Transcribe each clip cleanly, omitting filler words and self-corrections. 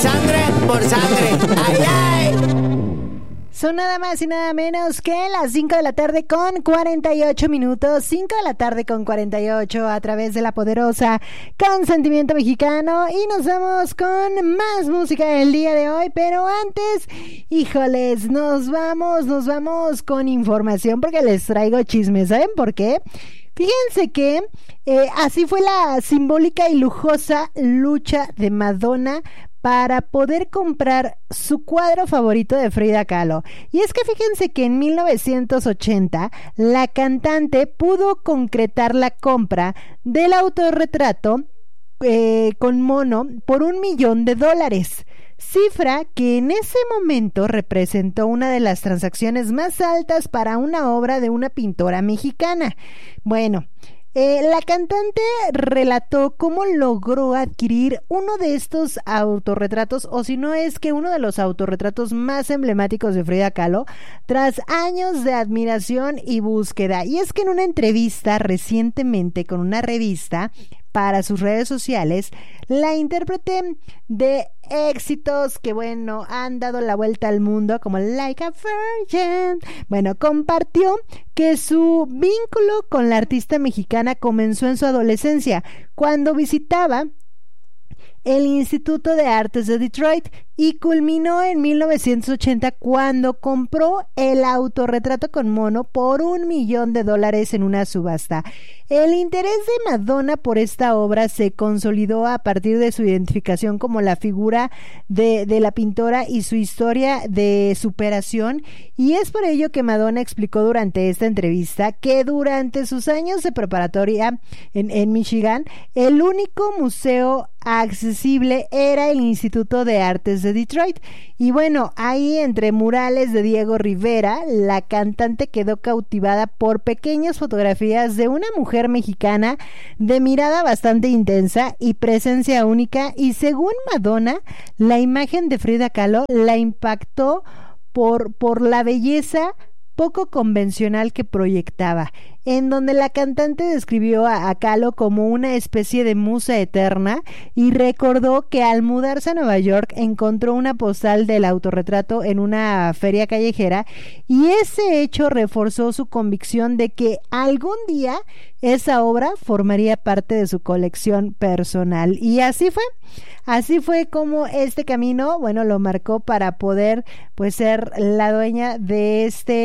Sangre por sangre. ¡Ay, ay! Son nada más y nada menos que las 5 de la tarde con 48 minutos, 5 de la tarde con 48 a través de la poderosa Consentimiento Mexicano, y nos vamos con más música el día de hoy, pero antes, híjoles, nos vamos con información porque les traigo chismes. ¿Saben por qué? Fíjense que así fue la simbólica y lujosa lucha de Madonna para poder comprar su cuadro favorito de Frida Kahlo. Y es que fíjense que en 1980 la cantante pudo concretar la compra del autorretrato con mono por $1,000,000, cifra que en ese momento representó una de las transacciones más altas para una obra de una pintora mexicana. Bueno, la cantante relató cómo logró adquirir uno de estos autorretratos, o si no es que uno de los autorretratos más emblemáticos de Frida Kahlo, tras años de admiración y búsqueda. Y es que en una entrevista recientemente con una revista para sus redes sociales, la intérprete de éxitos que, bueno, han dado la vuelta al mundo como Like a Virgin, bueno, compartió que su vínculo con la artista mexicana comenzó en su adolescencia, cuando visitaba el Instituto de Artes de Detroit, y culminó en 1980 cuando compró el autorretrato con mono por $1,000,000 en una subasta. El interés de Madonna por esta obra se consolidó a partir de su identificación como la figura de la pintora y su historia de superación, y es por ello que Madonna explicó durante esta entrevista que durante sus años de preparatoria en Michigan, el único museo accesible era el Instituto de Artes de Detroit. Y bueno, ahí entre murales de Diego Rivera, la cantante quedó cautivada por pequeñas fotografías de una mujer mexicana de mirada bastante intensa y presencia única, y según Madonna, la imagen de Frida Kahlo la impactó por la belleza poco convencional que proyectaba, en donde la cantante describió a Kahlo como una especie de musa eterna, y recordó que al mudarse a Nueva York encontró una postal del autorretrato en una feria callejera, y ese hecho reforzó su convicción de que algún día esa obra formaría parte de su colección personal. Y así fue como este camino, bueno, lo marcó para poder, pues, ser la dueña de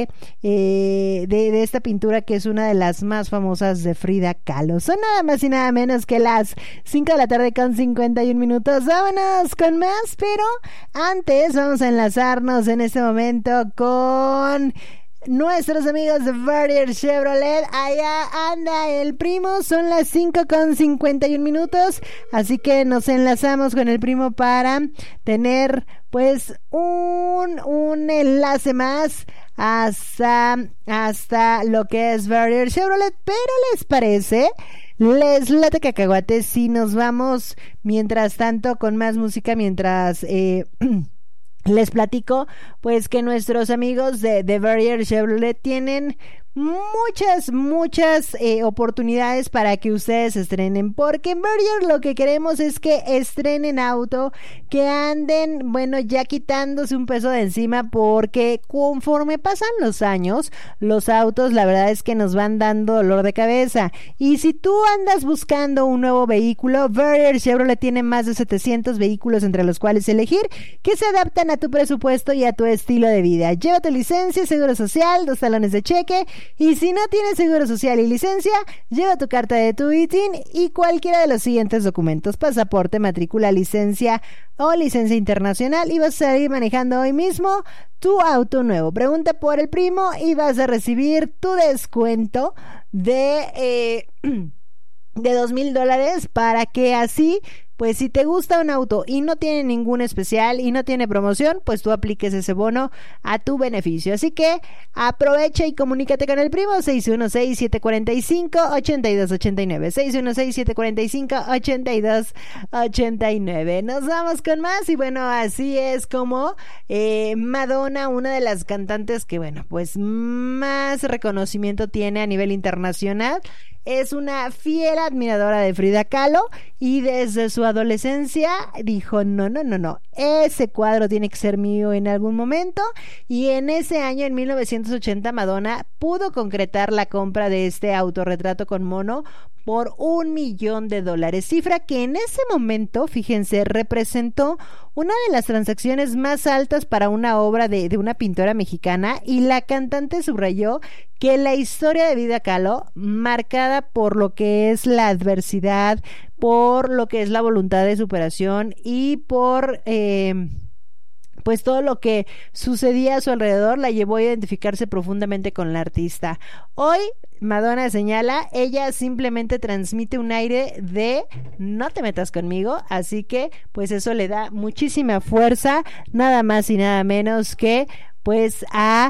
de esta pintura, que es una de las más famosas de Frida Kahlo. Son nada más y nada menos que las 5 de la tarde con 51 minutos. Vámonos con más, pero antes vamos a enlazarnos en este momento con nuestros amigos de Barrier Chevrolet. Allá anda el primo, son las 5 con 51 minutos, así que nos enlazamos con el primo para tener, pues, un enlace más hasta lo que es Barrier Chevrolet. Pero ¿les parece? ¿Les late cacahuate si nos vamos mientras tanto con más música, mientras les platico, pues, que nuestros amigos de Barrier Chevrolet tienen muchas oportunidades para que ustedes estrenen, porque en Barrier lo que queremos es que estrenen auto, que anden, bueno, ya quitándose un peso de encima, porque conforme pasan los años, los autos, la verdad es que nos van dando dolor de cabeza. Y si tú andas buscando un nuevo vehículo, Barrier Chevrolet tiene más de 700 vehículos entre los cuales elegir, que se adaptan a tu presupuesto y a tu estilo de vida. Lleva tu licencia, seguro social, 2 talones de cheque, y si no tienes seguro social y licencia, lleva tu carta de tu ITIN y cualquiera de los siguientes documentos: pasaporte, matrícula, licencia o licencia internacional, y vas a salir manejando hoy mismo tu auto nuevo. Pregunta por el primo y vas a recibir tu descuento de $2,000, para que así, pues, si te gusta un auto y no tiene ningún especial y no tiene promoción, pues tú apliques ese bono a tu beneficio. Así que aprovecha y comunícate con el primo. 616-745-8289, 616-745-8289. Nos vamos con más. Y bueno, así es como Madonna, una de las cantantes que, bueno, pues más reconocimiento tiene a nivel internacional, es una fiel admiradora de Frida Kahlo y desde su adolescencia dijo, no, ese cuadro tiene que ser mío en algún momento, y en ese año, en 1980, Madonna pudo concretar la compra de este autorretrato con mono por $1 millón, cifra que en ese momento, fíjense, representó una de las transacciones más altas para una obra de una pintora mexicana, y la cantante subrayó que la historia de Frida Kahlo, marcada por lo que es la adversidad, por lo que es la voluntad de superación y por pues todo lo que sucedía a su alrededor, la llevó a identificarse profundamente con la artista. Hoy Madonna señala, ella simplemente transmite un aire de no te metas conmigo, así que pues eso le da muchísima fuerza, nada más y nada menos que pues a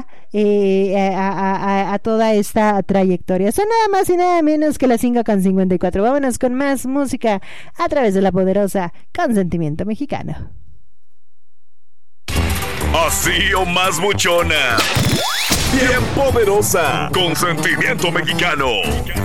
toda esta trayectoria. Son nada más y nada menos que las 5:54. Vámonos con más música a través de la poderosa Consentimiento Mexicano. Así o más buchona, bien poderosa, Consentimiento Mexicano.